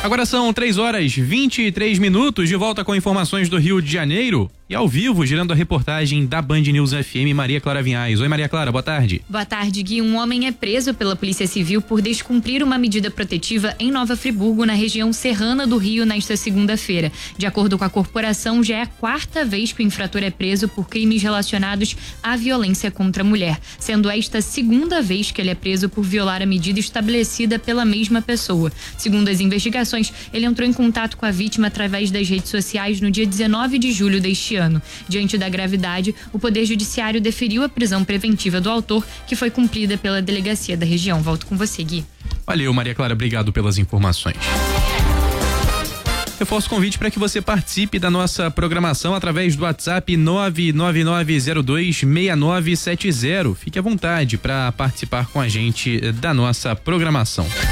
Agora são 3h23, de volta com informações do Rio de Janeiro e ao vivo, girando a reportagem da Band News FM, Maria Clara Vinhais. Oi, Maria Clara, boa tarde. Boa tarde, Gui. Um homem é preso pela Polícia Civil por descumprir uma medida protetiva em Nova Friburgo, na região serrana do Rio, nesta segunda-feira. De acordo com a corporação, já é a quarta vez que o infrator é preso por crimes relacionados à violência contra a mulher, sendo esta a segunda vez que ele é preso por violar a medida estabelecida pela mesma pessoa. Segundo as investigações, ele entrou em contato com a vítima através das redes sociais no dia 19 de julho deste ano. Diante da gravidade, o Poder Judiciário deferiu a prisão preventiva do autor, que foi cumprida pela delegacia da região. Volto com você, Gui. Valeu, Maria Clara, obrigado pelas informações. Reforço o convite para que você participe da nossa programação através do WhatsApp 999026970. Fique à vontade para participar com a gente da nossa programação.